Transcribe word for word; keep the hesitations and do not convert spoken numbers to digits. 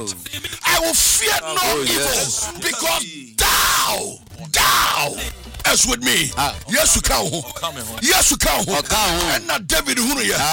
I will fear no Oh, evil yes. because thou, thou is with me. Yes, you can. Yes, you can. And not David Hunia.